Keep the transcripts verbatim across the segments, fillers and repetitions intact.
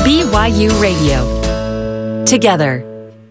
B Y U Radio. Together.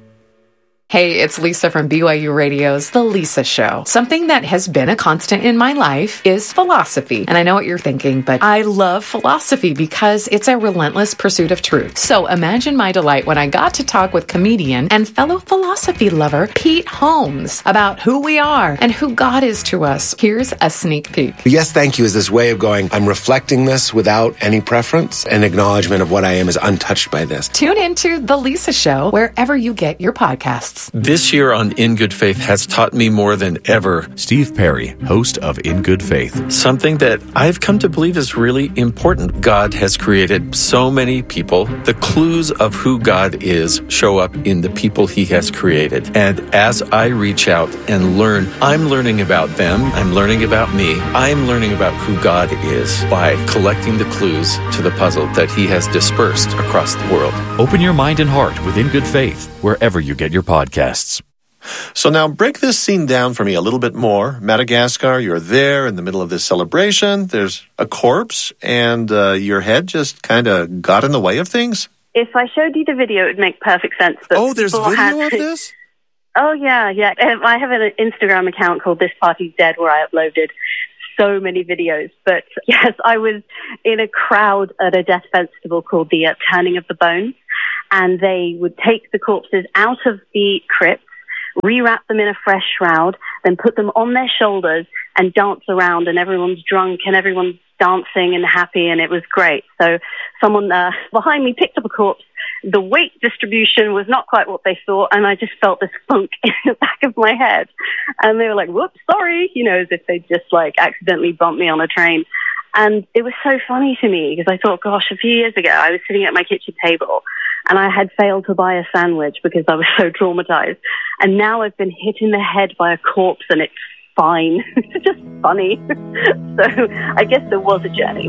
Hey, it's Lisa from B Y U Radio's The Lisa Show. Something that has been a constant in my life is philosophy. And I know what you're thinking, but I love philosophy because it's a relentless pursuit of truth. So imagine my delight when I got to talk with comedian and fellow philosophy lover Pete Holmes about who we are and who God is to us. Here's a sneak peek. Yes, thank you is this way of going, I'm reflecting this without any preference. An acknowledgement of what I am is untouched by this. Tune into The Lisa Show wherever you get your podcasts. This year on In Good Faith has taught me more than ever. Steve Perry, host of In Good Faith. Something that I've come to believe is really important. God has created so many people. The clues of who God is show up in the people he has created. And as I reach out and learn, I'm learning about them. I'm learning about me. I'm learning about who God is by collecting the clues to the puzzle that he has dispersed across the world. Open your mind and heart with In Good Faith, wherever you get your podcasts. So now break this scene down for me a little bit more. Madagascar, you're there in the middle of this celebration. There's a corpse, and uh, your head just kind of got in the way of things? If I showed you the video, it would make perfect sense. But oh, there's video had... of this? Oh, yeah, yeah. I have an Instagram account called This Party's Dead where I uploaded so many videos. But yes, I was in a crowd at a death festival called the uh, Turning of the Bones, and they would take the corpses out of the crypt, rewrap them in a fresh shroud, then put them on their shoulders and dance around, and everyone's drunk and everyone's dancing and happy, and it was great. So someone uh, behind me picked up a corpse. The weight distribution was not quite what they thought, and I just felt this funk in the back of my head. And they were like, whoops, sorry, you know, as if they just like accidentally bumped me on a train. And it was so funny to me because I thought, gosh, a few years ago, I was sitting at my kitchen table and I had failed to buy a sandwich because I was so traumatized. And now I've been hit in the head by a corpse and it's fine. It's just funny. So I guess there was a journey.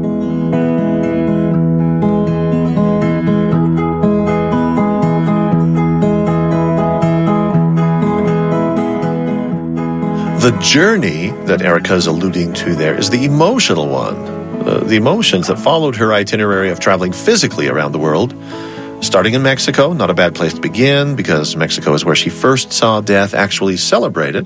The journey that Erica is alluding to there is the emotional one. Uh, the emotions that followed her itinerary of traveling physically around the world. Starting in Mexico, not a bad place to begin because Mexico is where she first saw death actually celebrated.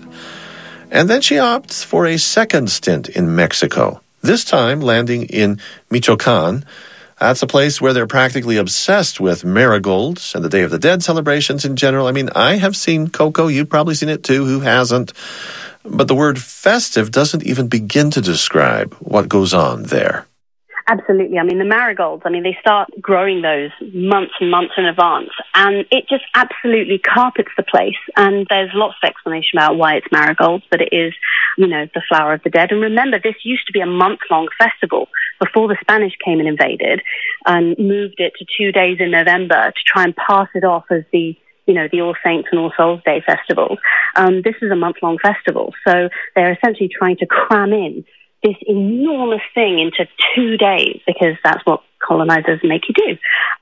And then she opts for a second stint in Mexico, this time landing in Michoacan. That's a place where they're practically obsessed with marigolds and the Day of the Dead celebrations in general. I mean, I have seen Coco. You've probably seen it too. Who hasn't? But the word festive doesn't even begin to describe what goes on there. Absolutely. I mean, the marigolds, I mean, they start growing those months and months in advance, and it just absolutely carpets the place. And there's lots of explanation about why it's marigolds, but it is, you know, the flower of the dead. And remember, this used to be a month-long festival before the Spanish came and invaded and moved it to two days in November to try and pass it off as the, you know, the All Saints and All Souls Day festival. Um, this is a month-long festival, so they're essentially trying to cram in this enormous thing into two days because that's what colonizers make you do.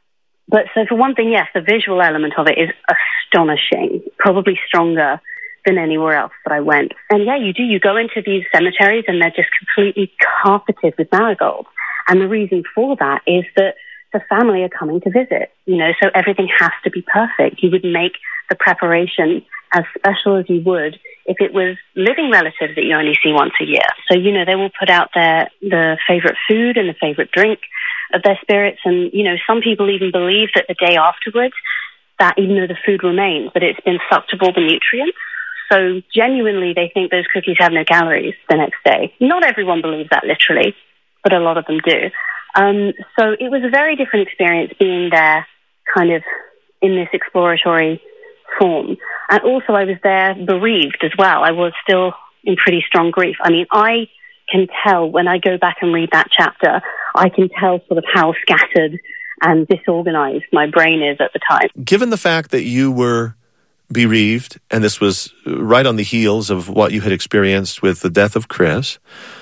But so for one thing, yes, the visual element of it is astonishing, probably stronger than anywhere else that I went. And yeah, you do. You go into these cemeteries and they're just completely carpeted with marigolds. And the reason for that is that the family are coming to visit, you know, so everything has to be perfect. You would make the preparation as special as you would if it was living relatives that you only see once a year. So, you know, they will put out their the favorite food and the favorite drink of their spirits. And, you know, some people even believe that the day afterwards, that even though the food remains, that it's been sucked of all the nutrients. So genuinely, they think those cookies have no calories the next day. Not everyone believes that literally, but a lot of them do. Um, so it was a very different experience being there kind of in this exploratory form. And also I was there bereaved as well. I was still in pretty strong grief. I mean, I can tell when I go back and read that chapter, I can tell sort of how scattered and disorganized my brain is at the time. Given the fact that you were bereaved, and this was right on the heels of what you had experienced with the death of Chris,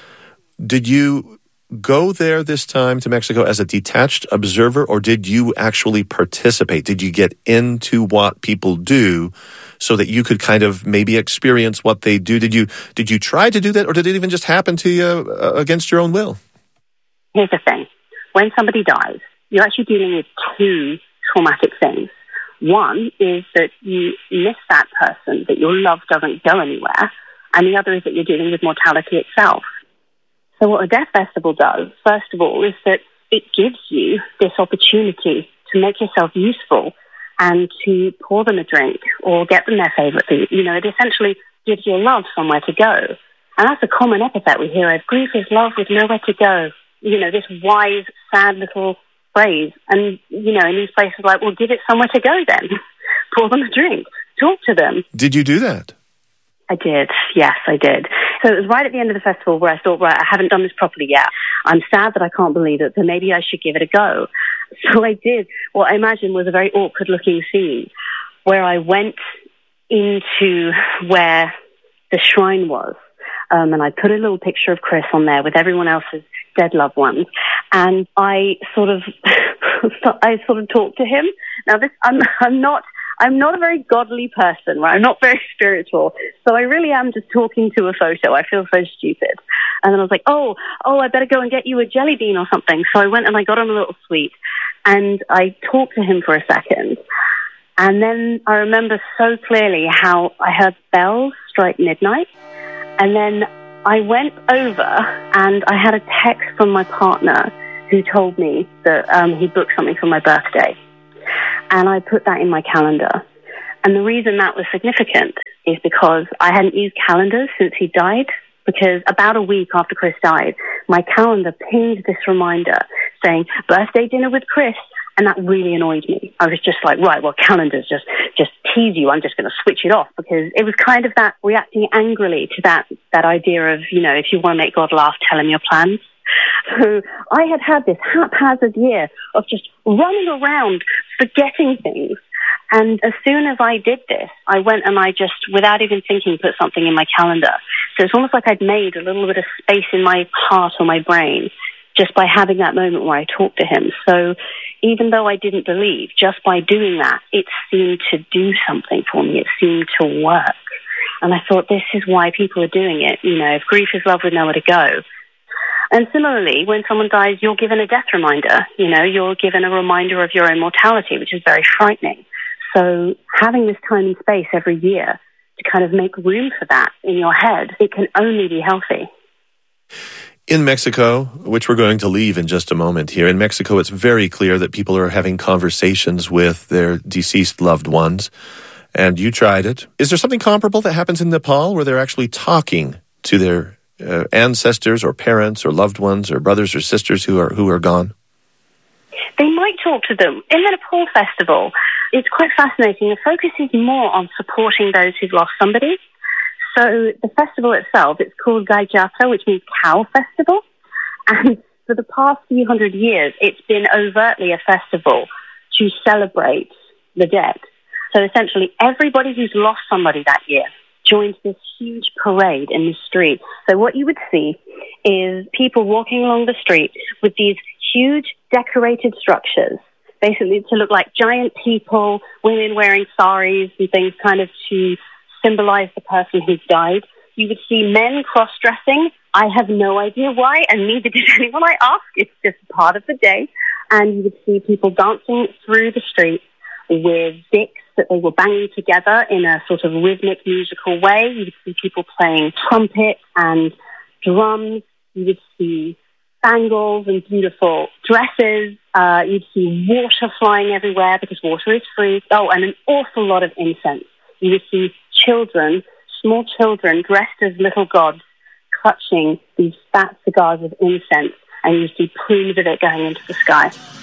did you go there this time to Mexico as a detached observer, or did you actually participate? Did you get into what people do so that you could kind of maybe experience what they do? Did you did you try to do that, or did it even just happen to you uh, against your own will? Here's the thing. When somebody dies, you're actually dealing with two traumatic things. One is that you miss that person, that your love doesn't go anywhere, and the other is that you're dealing with mortality itself. So what a death festival does, first of all, is that it gives you this opportunity to make yourself useful and to pour them a drink or get them their favourite food. You know, it essentially gives your love somewhere to go. And that's a common epithet we hear of, grief is love with nowhere to go. You know, this wise, sad little phrase. And, you know, in these places like, well, give it somewhere to go then. Pour them a drink. Talk to them. Did you do that? I did. Yes, I did. So it was right at the end of the festival where I thought, right, I haven't done this properly yet. I'm sad that I can't believe it, so maybe I should give it a go. So I did what I imagine was a very awkward-looking scene where I went into where the shrine was, um, and I put a little picture of Chris on there with everyone else's dead loved ones, and I sort of, I sort of talked to him. Now, this I'm, I'm not. I'm not a very godly person, right? I'm not very spiritual. So I really am just talking to a photo. I feel so stupid. And then I was like, oh, oh, I better go and get you a jelly bean or something. So I went and I got him a little sweet. And I talked to him for a second. And then I remember so clearly how I heard bells strike midnight. And then I went over and I had a text from my partner who told me that um, he booked something for my birthday. And I put that in my calendar. And the reason that was significant is because I hadn't used calendars since he died, because about a week after Chris died, my calendar pinged this reminder saying, birthday dinner with Chris. And that really annoyed me. I was just like, right, well, calendars just, just tease you. I'm just going to switch it off, because it was kind of that reacting angrily to that, that idea of, you know, if you want to make God laugh, tell him your plans. So I had had this haphazard year of just running around, forgetting things. And as soon as I did this, I went and I just, without even thinking, put something in my calendar. So it's almost like I'd made a little bit of space in my heart or my brain just by having that moment where I talked to him. So even though I didn't believe, just by doing that, it seemed to do something for me. It seemed to work. And I thought, this is why people are doing it. You know, if grief is love with nowhere to go. And similarly, when someone dies, you're given a death reminder. You know, you're given a reminder of your own mortality, which is very frightening. So having this time and space every year to kind of make room for that in your head, it can only be healthy. In Mexico, which we're going to leave in just a moment here, in Mexico, it's very clear that people are having conversations with their deceased loved ones. And you tried it. Is there something comparable that happens in Nepal where they're actually talking to their Uh, ancestors or parents or loved ones or brothers or sisters who are who are gone? They might talk to them. In the Nepal festival, it's quite fascinating. The focus is more on supporting those who've lost somebody. So the festival itself, it's called Gai Jatra, which means cow festival. And for the past few hundred years, it's been overtly a festival to celebrate the dead. So essentially, everybody who's lost somebody that year joins this huge parade in the street. So what you would see is people walking along the street with these huge decorated structures, basically to look like giant people, women wearing saris and things kind of to symbolize the person who's died. You would see men cross-dressing. I have no idea why, and neither did anyone I asked. It's just part of the day. And you would see people dancing through the street with sticks that they were banging together in a sort of rhythmic musical way. You would see people playing trumpet and drums. You would see bangles and beautiful dresses. Uh, you'd see water flying everywhere because water is free. Oh, and an awful lot of incense. You would see children, small children dressed as little gods, clutching these fat cigars of incense, and you see plumes of it going into the sky.